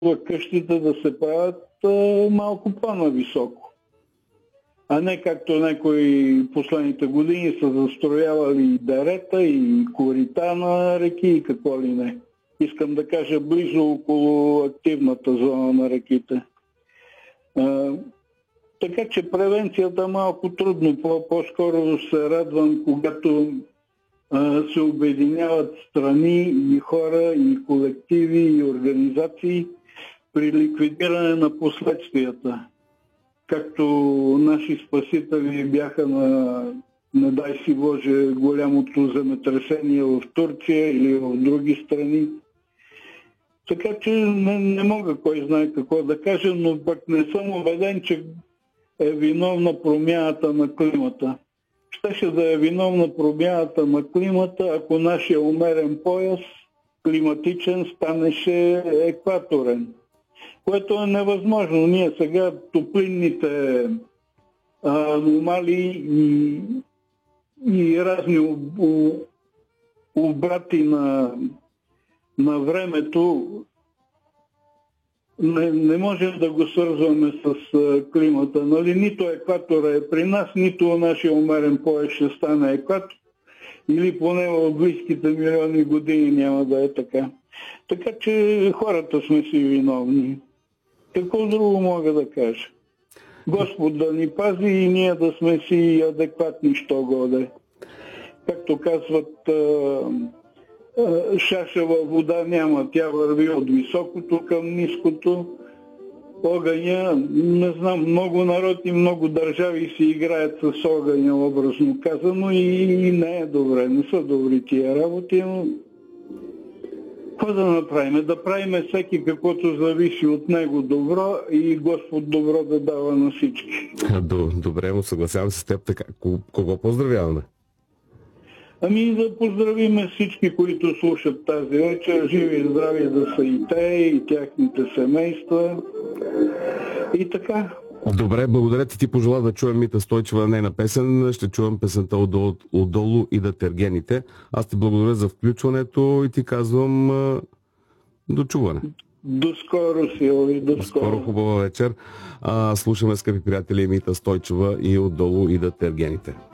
къщите да се правят малко по-нависоко. А не както някои последните години са застроявали и дерета, и корита на реки, и какво ли не. Искам да кажа близо около активната зона на реките. Така че превенцията е малко трудно. По-скоро се радвам, когато се обединяват страни и хора, и колективи, и организации при ликвидиране на последствията. Както наши спасители бяха на, не дай си Боже, голямото земетресение в Турция или в други страни. Така че не мога кой знае какво да кажа, но пък не съм убеден, че е виновна промяната на климата. Щеше да е виновна промяната на климата, ако нашия умерен пояс климатичен станеше екваторен. Което е невъзможно. Ние сега топлинните аномалии и разни обрати на времето не можем да го свързваме с климата. Нали? Нито екватора е при нас, нито нашия умерен пояс ще стане екватор. Или поне в близките милиони години няма да е така. Така че хората сме си виновни. Какво друго мога да кажа? Господ да ни пази и ние да сме си адекватни, що годе. Както казват, шашева вода няма, тя върви от високото към ниското. Огъня, не знам, много народ и много държави си играят с огъня, образно казано, и не е добре, не са добри тия работи, но какво да направим? Да правим всеки каквото зависи от него добро и Господ добро да дава на всички. Добре, но съгласявам се с теб. Така. Кого поздравяваме? Ами да поздравим всички, които слушат тази вечер. Живи и здрави да са и те, и тяхните семейства. И така. Добре, благодаря ти пожела да чуем Мита Стойчева нейна песен. Ще чуем песента отдолу и да тергените. Аз ти благодаря за включването и ти казвам до чуване. До скоро, Силви, до скоро. Хубава вечер. Слушаме, скъпи приятели, Мита Стойчева и отдолу и да тергените.